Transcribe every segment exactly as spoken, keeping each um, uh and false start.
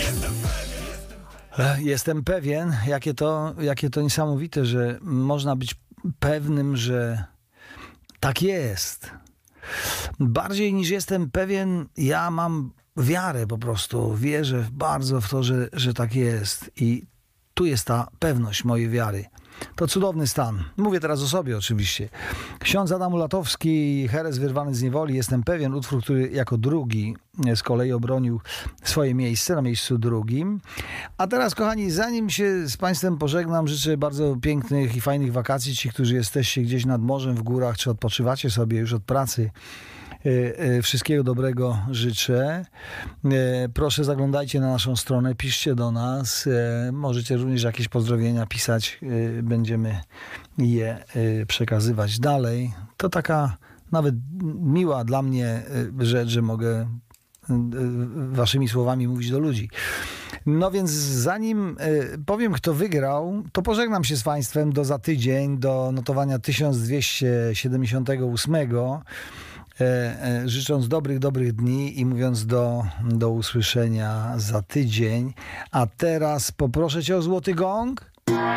Jestem pewien, jakie to, jakie to niesamowite, że można być pewnym, że tak jest. Bardziej niż jestem pewien, ja mam wiarę po prostu. Wierzę bardzo w to, że, że tak jest. I tu jest ta pewność mojej wiary. To cudowny stan. Mówię teraz o sobie oczywiście. Ksiądz Adam Ulatowski, Heres wyrwany z niewoli. Jestem pewien, utwór, który jako drugi z kolei obronił swoje miejsce na miejscu drugim. A teraz, kochani, zanim się z Państwem pożegnam, życzę bardzo pięknych i fajnych wakacji. Ci, którzy jesteście gdzieś nad morzem, w górach, czy odpoczywacie sobie już od pracy, wszystkiego dobrego życzę. Proszę, zaglądajcie na naszą stronę, piszcie do nas. Możecie również jakieś pozdrowienia pisać. Będziemy je przekazywać dalej. To taka nawet miła dla mnie rzecz, że mogę waszymi słowami mówić do ludzi. No więc zanim powiem, kto wygrał, to pożegnam się z Państwem do za tydzień, do notowania tysiąc dwieście siedemdziesiątego ósmego. Życząc dobrych, dobrych dni i mówiąc do, do usłyszenia za tydzień. A teraz poproszę Cię o złoty gong.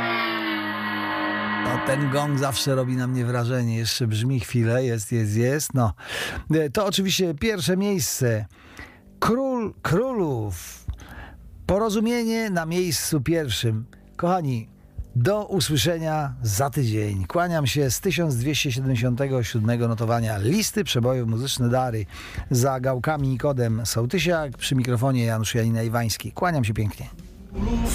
No, ten gong zawsze robi na mnie wrażenie. Jeszcze brzmi chwilę. Jest, jest, jest. No. To oczywiście pierwsze miejsce. Król królów. Porozumienie na miejscu pierwszym. Kochani, do usłyszenia za tydzień. Kłaniam się z tysiąc dwieście siedemdziesiątego siódmego notowania listy przebojów Muzyczne Dary. Za gałkami Nikodem Sołtysiak, przy mikrofonie Janusz Janina Iwański. Kłaniam się pięknie.